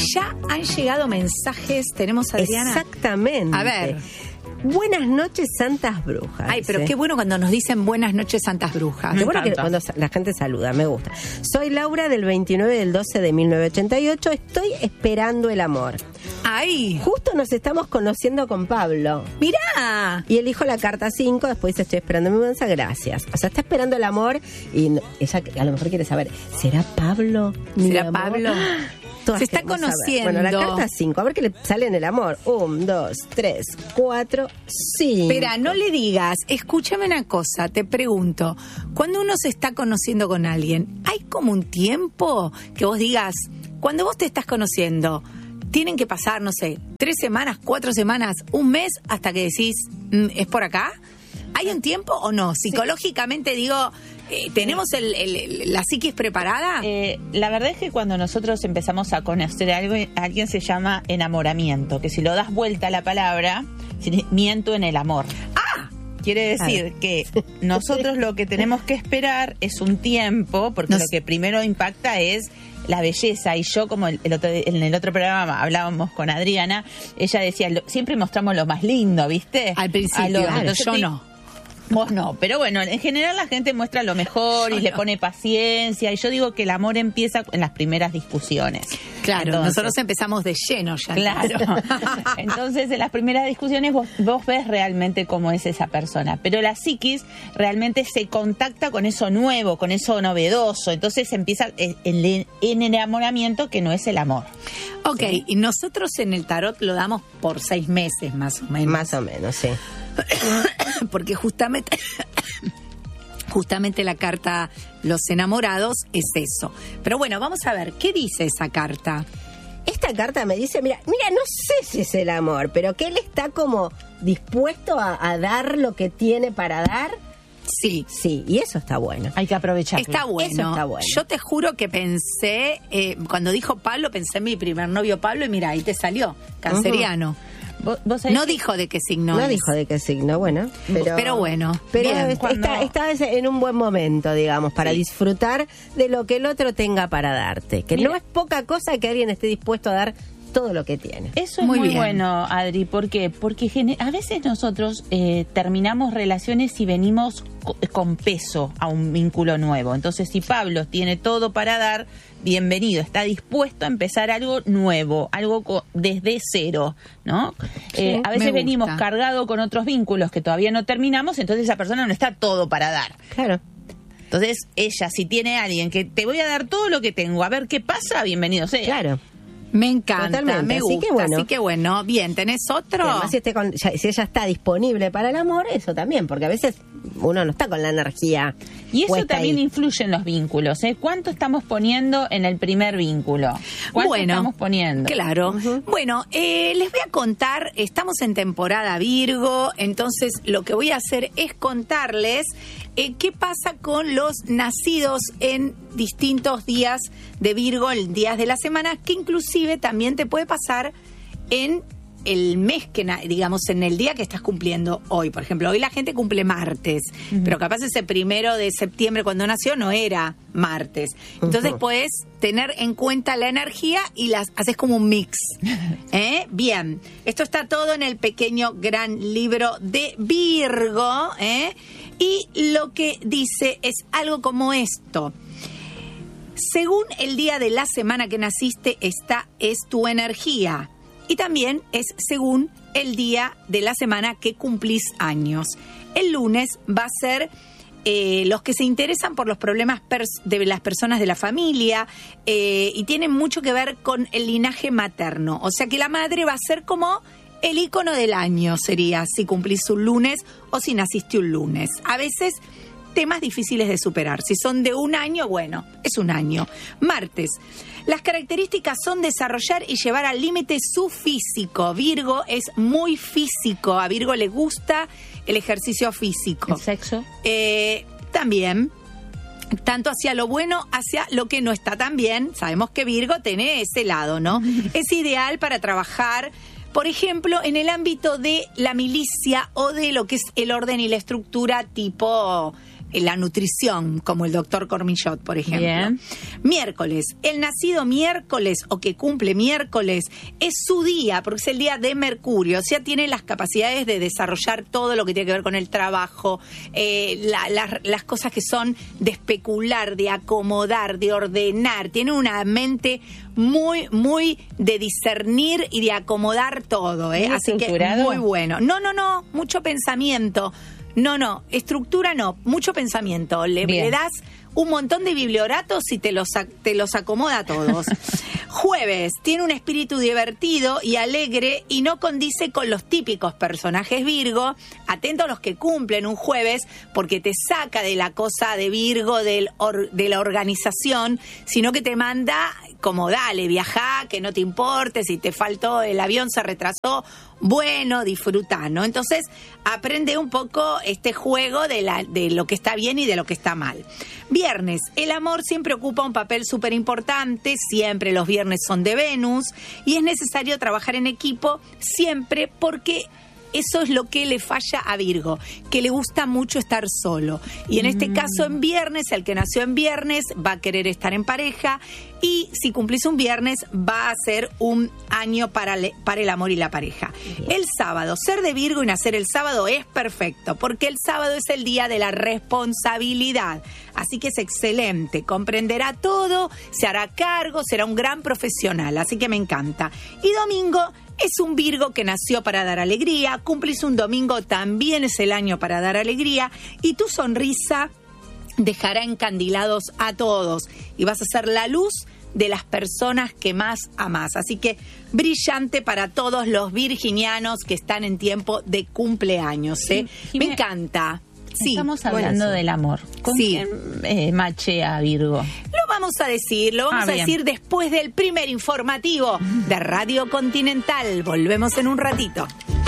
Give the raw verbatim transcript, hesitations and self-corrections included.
Ya han llegado mensajes, tenemos a Adriana. Exactamente. A ver. Buenas noches, santas brujas. Ay, pero dice. qué bueno cuando nos dicen buenas noches, santas brujas. Qué bueno que cuando la gente saluda, me gusta. Soy Laura del veintinueve del doce de mil novecientos ochenta y ocho. Estoy esperando el amor. Ay, Justo nos estamos conociendo con Pablo. mirá. Y elijo la carta cinco, después dice, estoy esperando mi mudanza, gracias. O sea, está esperando el amor y no- ella a lo mejor quiere saber, ¿será Pablo mi ¿Será amor? Pablo? Todas Se está queremos saber. conociendo. Bueno, la carta cinco, a ver qué le sale en el amor. Un, dos, tres, cuatro, cinco. Espera, no le digas, escúchame una cosa, te pregunto, cuando uno se está conociendo con alguien, ¿hay como un tiempo que vos digas, cuando vos te estás conociendo, tienen que pasar, no sé, tres semanas, cuatro semanas, un mes, hasta que decís, mm, ¿es por acá? ¿Hay un tiempo o no? Psicológicamente digo, eh, ¿tenemos el, el- el- la psiquis preparada? Eh, la verdad es que cuando nosotros empezamos a conocer a algo, a alguien se llama enamoramiento, que si lo das vuelta a la palabra, si- miento en el amor. ¡Ah! Quiere decir que nosotros lo que tenemos que esperar es un tiempo, porque Nos- lo que primero impacta es la belleza. Y yo, como el, el otro, en el otro programa hablábamos con Adriana, ella decía, lo- siempre mostramos lo más lindo, ¿viste? Al principio, A lo- claro, entonces yo te- no. Vos no, pero bueno, en general la gente muestra lo mejor Yo y le no. pone paciencia. Y yo digo que el amor empieza en las primeras discusiones. Claro, Entonces, nosotros empezamos de lleno ya. Claro. Entonces, en las primeras discusiones vos, vos ves realmente cómo es esa persona. Pero la psiquis realmente se contacta con eso nuevo, con eso novedoso. Entonces empieza el, el- el enamoramiento, que no es el amor. Ok, y nosotros en el tarot lo damos por seis meses más o menos. Más o menos, sí. Porque justamente justamente la carta Los Enamorados es eso. Pero bueno, vamos a ver, ¿qué dice esa carta? Esta carta me dice, mira, mira, no sé si es el amor, pero que él está como dispuesto a, a dar lo que tiene para dar. Sí, Sí, y eso está bueno. Hay que aprovechar. está bueno. Eso está bueno. Yo te juro que pensé, eh, cuando dijo Pablo, pensé en mi primer novio Pablo y mira, ahí te salió, canceriano. Vos, vos sabés No que- dijo de qué signo No es. dijo de qué signo, bueno. Pero, Pero bueno, Pero bien. est- Cuando- está, está en un buen momento, digamos, para Sí. disfrutar de lo que el otro tenga para darte. Que Mira. no es poca cosa que alguien esté dispuesto a dar todo lo que tiene. Eso es Muy muy, bien. bueno, Adri. ¿Por qué? Porque gene- a veces nosotros eh, terminamos relaciones y venimos co- con peso a un vínculo nuevo. Entonces, si Pablo tiene todo para dar, bienvenido. Está dispuesto a empezar algo nuevo, algo co- desde cero, ¿no? Eh, a me veces gusta. venimos cargados con otros vínculos que todavía no terminamos, entonces esa persona no está todo para dar. Claro. Entonces, ella, si tiene a alguien que te voy a dar todo lo que tengo, a ver qué pasa, bienvenido sea. Claro. Me encanta, Totalmente, me así gusta, que bueno. así que bueno. Bien, ¿tenés otro? Y además, si, esté con- ya- si ella está disponible para el amor, eso también, porque a veces uno no está con la energía. Y eso puesta también ahí. influye en los vínculos, ¿eh? ¿Cuánto estamos poniendo en el primer vínculo? ¿Cuánto Bueno, estamos poniendo? Claro. Bueno, eh, les voy a contar, estamos en temporada Virgo, entonces lo que voy a hacer es contarles eh, qué pasa con los nacidos en distintos días de Virgo, en días de la semana, que inclusive también te puede pasar en el mes que, na- digamos, en el día que estás cumpliendo hoy. Por ejemplo, hoy la gente cumple martes, pero capaz ese primero de septiembre cuando nació no era martes. Entonces Ujú. puedes tener en cuenta la energía y las haces como un mix. ¿Eh? Bien, esto está todo en el pequeño gran libro de Virgo, ¿eh? Y lo que dice es algo como esto. Según el día de la semana que naciste, esta es tu energía. Y también es según el día de la semana que cumplís años. El lunes va a ser eh, los que se interesan por los problemas pers- de las personas de la familia eh, y tienen mucho que ver con el linaje materno. O sea que la madre va a ser como el icono del año, sería si cumplís un lunes o si naciste un lunes. A veces temas difíciles de superar. Si son de un año, bueno, es un año. Martes. Las características son desarrollar y llevar al límite su físico. Virgo es muy físico. A Virgo le gusta el ejercicio físico. ¿El sexo? Eh, también, tanto hacia lo bueno, hacia lo que no está tan bien. Sabemos que Virgo tiene ese lado, ¿no? Es ideal para trabajar, por ejemplo, en el ámbito de la milicia o de lo que es el orden y la estructura tipo la nutrición, como el doctor Cormillot, por ejemplo. Bien. Miércoles, el nacido miércoles o que cumple miércoles es su día, porque es el día de Mercurio, o sea, tiene las capacidades de desarrollar todo lo que tiene que ver con el trabajo, eh, la, la, las cosas que son de especular, de acomodar, de ordenar, tiene una mente muy, muy de discernir y de acomodar todo, ¿eh? Así que muy bueno. No, no, no, mucho pensamiento. No, no, estructura no, mucho pensamiento. Le, le das un montón de biblioratos y te los, te los acomoda a todos. Jueves, tiene un espíritu divertido y alegre y no condice con los típicos personajes Virgo. Atento a los que cumplen un jueves, porque te saca de la cosa de Virgo, del or, de la organización, sino que te manda como dale, viajá, que no te importe, si te faltó el avión, se retrasó, bueno, disfrutá, ¿no? Entonces, aprende un poco este juego de, la, de lo que está bien y de lo que está mal. Viernes, el amor siempre ocupa un papel súper importante, siempre los viernes son de Venus, y es necesario trabajar en equipo siempre porque eso es lo que le falla a Virgo, que le gusta mucho estar solo. Y en este caso, en viernes, el que nació en viernes va a querer estar en pareja. Y si cumplís un viernes, va a ser un año para, le, para el amor y la pareja. Bien. El sábado, ser de Virgo y nacer el sábado es perfecto, porque el sábado es el día de la responsabilidad. Así que es excelente, comprenderá todo, se hará cargo, será un gran profesional. Así que me encanta. Y domingo es un Virgo que nació para dar alegría, cumplís un domingo, también es el año para dar alegría, y tu sonrisa dejará encandilados a todos y vas a ser la luz de las personas que más amás. Así que brillante para todos los virginianos que están en tiempo de cumpleaños, ¿eh? Sí, me encanta. Sí, estamos hablando bueno, del amor. ¿Con sí. quién eh, machea Virgo? Lo vamos a decir, lo vamos ah, a decir después del primer informativo de Radio Continental. Volvemos en un ratito.